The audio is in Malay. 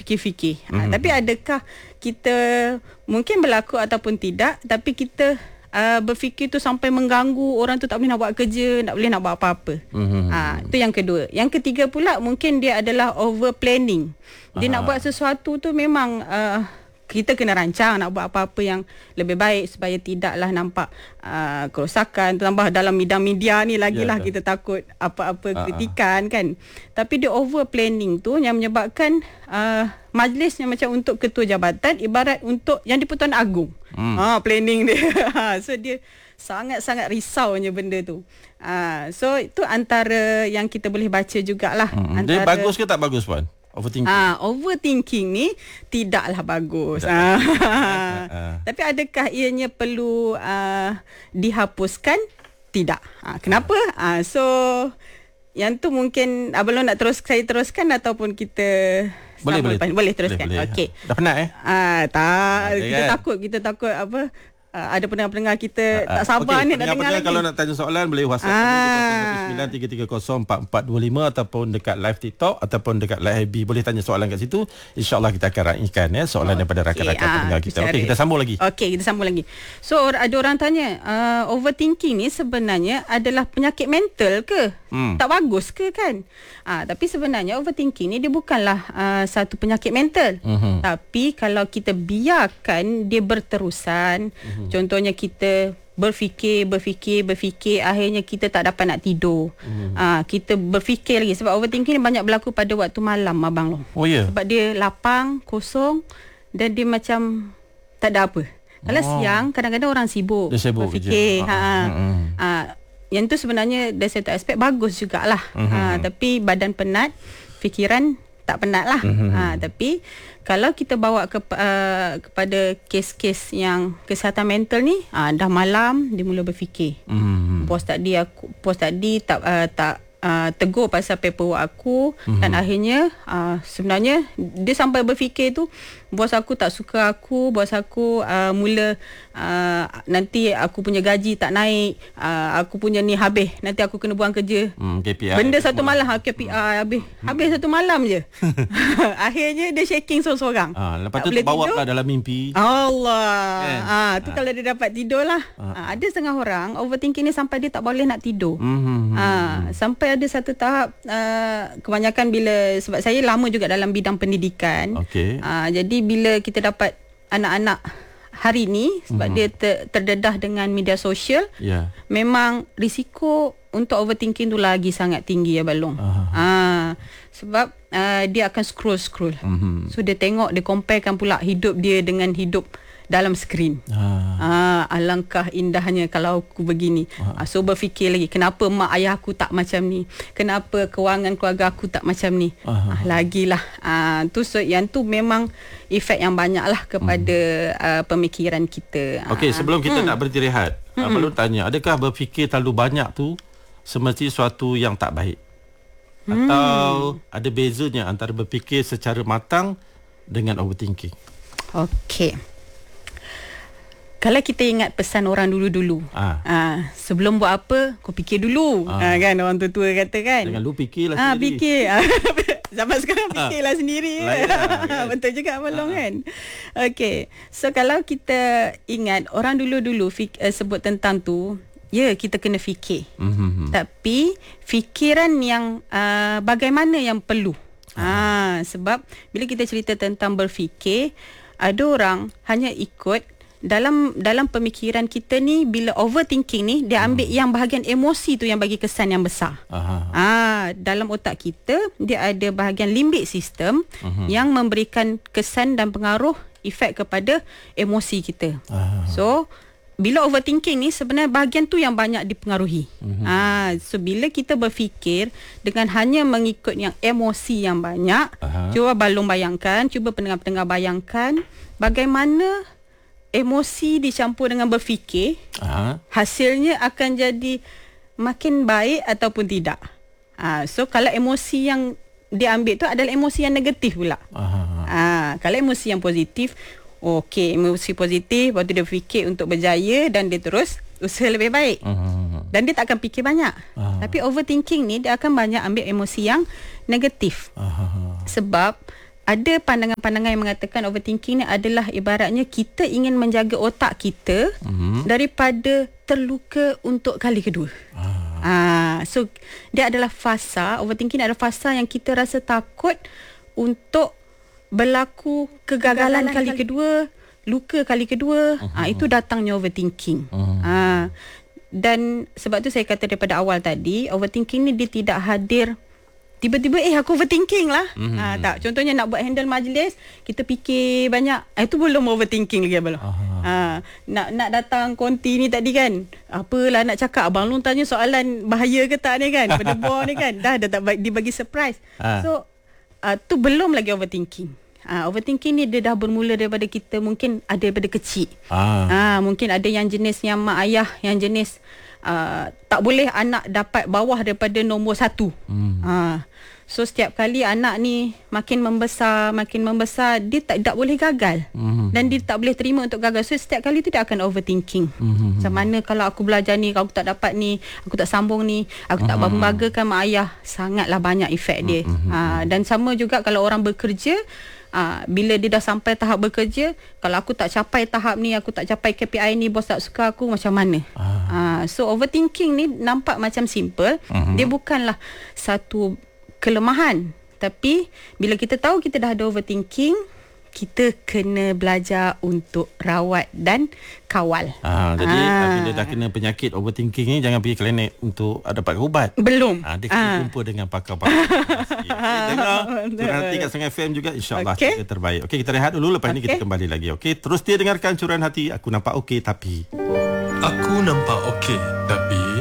berfikir-fikir. Tapi adakah kita mungkin berlaku ataupun tidak, tapi kita berfikir tu sampai mengganggu orang tu tak boleh nak buat kerja, tak boleh nak buat apa-apa. Itu yang kedua. Yang ketiga pula mungkin dia adalah over planning. Dia nak buat sesuatu tu memang kita kena rancang nak buat apa-apa yang lebih baik supaya tidaklah nampak kerosakan. Tambah dalam bidang media ni lagilah kita takut apa-apa kritikan kan. Tapi dia over planning tu yang menyebabkan majlis yang macam untuk ketua jabatan ibarat untuk yang di-Pertuan Agong. Planning dia. So dia sangat-sangat risaunya benda tu. So itu antara yang kita boleh baca jugalah. Dia bagus ke tak bagus, Puan? Overthinking. Overthinking ni tidaklah bagus. Tapi adakah ianya perlu dihapuskan? Tidak. Kenapa? So yang tu mungkin Abang Long nak saya teruskan ataupun kita boleh teruskan. Okey. Dah penat tak. Kita takut apa? Ada pendengar-pendengar kita tak sabar ni nak dengar lagi. Kalau nak tanya soalan boleh WhatsApp 0933044425 ataupun dekat live TikTok ataupun dekat live FB, boleh tanya soalan kat situ. InsyaAllah kita akan raikan soalan daripada rakan-rakan pendengar kita. Okey, kita sambung lagi. So ada orang tanya, overthinking ni sebenarnya adalah penyakit mental ke? Tak bagus ke kan? Tapi sebenarnya overthinking ni dia bukanlah satu penyakit mental. Tapi kalau kita biarkan dia berterusan, contohnya kita berfikir, akhirnya kita tak dapat nak tidur. Kita berfikir lagi sebab overthinking ni banyak berlaku pada waktu malam, Abang Long. Sebab dia lapang, kosong dan dia macam tak ada apa. Kalau siang kadang-kadang orang sibuk berfikir. Yang tu sebenarnya dari satu aspek bagus jugalah. Tapi badan penat, fikiran tak penat lah. Tapi kalau kita bawa kepada kes-kes yang kesihatan mental ni, dah malam dia mula berfikir. Bos tadi tak tegur pasal paperwork aku, dan akhirnya sebenarnya dia sampai berfikir tu, bos aku tak suka aku, bos aku mula nanti aku punya gaji tak naik, aku punya ni habis, nanti aku kena buang kerja. KPI benda satu malam, KPI habis satu malam je. Akhirnya dia shaking seorang-seorang. Lepas tu bawa pula dalam mimpi. Allah. Tu kalau dia dapat tidur lah. Ada setengah orang overthinking ni sampai dia tak boleh nak tidur. Sampai ada satu tahap, kebanyakan sebab saya lama juga dalam bidang pendidikan. Jadi bila kita dapat anak-anak hari ni, sebab dia terdedah dengan media sosial, memang risiko untuk overthinking tu lagi sangat tinggi ya Balong. Sebab dia akan scroll. So dia tengok, dia comparekan pula hidup dia dengan hidup dalam skrin. Alangkah indahnya kalau aku begini. So berfikir lagi, kenapa mak ayah aku tak macam ni, kenapa kewangan keluarga aku tak macam ni. Lagilah so yang tu memang efek yang banyak lah kepada pemikiran kita. Okey, sebelum kita nak berhenti rehat, perlu tanya, adakah berfikir terlalu banyak tu semesti suatu yang tak baik? Atau ada bezanya antara berfikir secara matang dengan overthinking? Okey. Kalau kita ingat pesan orang dulu-dulu, sebelum buat apa, kau fikir dulu. Kan orang tua kata kan. Jangan lu fikirlah sendiri. Fikir. Zaman sekarang fikirlah sendiri. Betul juga Abang Long kan. Okey. So kalau kita ingat orang dulu-dulu sebut tentang tu, kita kena fikir. Tapi fikiran yang bagaimana yang perlu. Sebab bila kita cerita tentang berfikir, ada orang hanya ikut dalam pemikiran kita ni. Bila overthinking ni, dia ambil yang bahagian emosi tu yang bagi kesan yang besar. Dalam otak kita dia ada bahagian limbic system yang memberikan kesan dan pengaruh efek kepada emosi kita. So bila overthinking ni sebenarnya bahagian tu yang banyak dipengaruhi. So bila kita berfikir dengan hanya mengikut yang emosi yang banyak, cuba Balong bayangkan, cuba pendengar-pendengar bayangkan bagaimana emosi dicampur dengan berfikir, hasilnya akan jadi makin baik ataupun tidak. So kalau emosi yang diambil tu adalah emosi yang negatif pula. Kalau emosi yang positif, emosi positif, lepas tu dia fikir untuk berjaya dan dia terus usaha lebih baik. Dan dia tak akan fikir banyak. Tapi overthinking ni dia akan banyak ambil emosi yang negatif. Sebab ada pandangan-pandangan yang mengatakan overthinking ni adalah ibaratnya kita ingin menjaga otak kita daripada terluka untuk kali kedua. So dia adalah fasa, overthinking adalah fasa yang kita rasa takut untuk berlaku kegagalan kali kedua, luka kali kedua. Itu datangnya overthinking. Dan sebab tu saya kata daripada awal tadi, overthinking ni dia tidak hadir tiba-tiba aku overthinking lah. Tak, contohnya nak buat handle majlis, kita fikir banyak, itu belum overthinking lagi abang. Nak datang konti ni tadi kan, apalah nak cakap, abang Long tanya soalan bahaya ke tak ni kan, berdebor ni kan, dah tak dibagi surprise. So tu belum lagi overthinking. Overthinking ni dia dah bermula daripada kita mungkin ada daripada kecil. Mungkin ada yang jenis yang mak ayah yang jenis tak boleh anak dapat bawah daripada nombor 1. So setiap kali anak ni makin membesar, dia tak boleh gagal. Dan dia tak boleh terima untuk gagal. So setiap kali tu dia akan overthinking. Macam mana kalau aku belajar ni, kalau aku tak dapat ni, aku tak sambung ni, aku tak membanggakan mak ayah. Sangatlah banyak efek dia. Dan sama juga kalau orang bekerja, bila dia dah sampai tahap bekerja, kalau aku tak capai tahap ni, aku tak capai KPI ni, bos tak suka aku, macam mana? So overthinking ni nampak macam simple. Dia bukanlah satu kelemahan, tapi bila kita tahu kita dah ada overthinking, kita kena belajar untuk rawat dan kawal. Jadi bila dah kena penyakit overthinking ni, jangan pergi klinik untuk dapat ubat. Belum. Dia kena jumpa dengan pakar-pakar. Dengar nanti kat Sungai FM juga, insyaAllah kita terbaik. Okey, kita rehat dulu, lepas ni kita kembali lagi. Okey, terus dia dengarkan Curahan Hati. Aku nampak okey tapi aku nampak okey tapi